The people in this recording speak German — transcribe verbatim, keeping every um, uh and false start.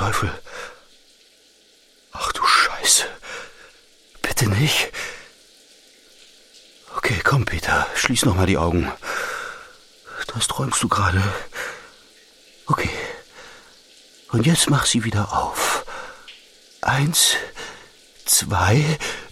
Teufel? Ach du Scheiße. Bitte nicht. Okay, komm, Peter, schließ noch mal die Augen. Das träumst du gerade. Okay. Und jetzt mach sie wieder auf. Eins, zwei,